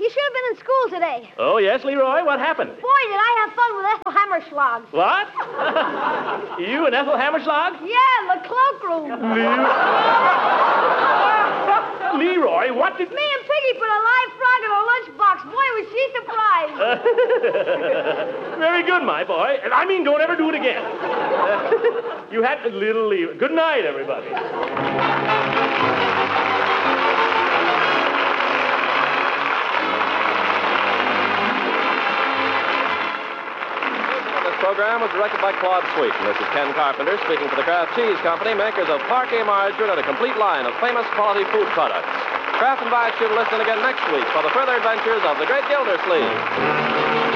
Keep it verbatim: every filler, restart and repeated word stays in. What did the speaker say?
You should have been in school today. Oh, yes, Leroy? What happened? Boy, did I have fun with Ethel Hammerschlag. What? You and Ethel Hammerschlag? Yeah, in the cloakroom. Leroy, what did... Me and Piggy put a live frog in her lunchbox. Boy, was she surprised. Very good, my boy. And I mean, don't ever do it again. You had a little Leroy. Good night, everybody. This program was directed by Claude Sweeten. This is Ken Carpenter speaking for the Kraft Cheese Company, makers of Parquet margarine and a complete line of famous quality food products. Kraft invites you to listen again next week for the further adventures of the Great Gildersleeve.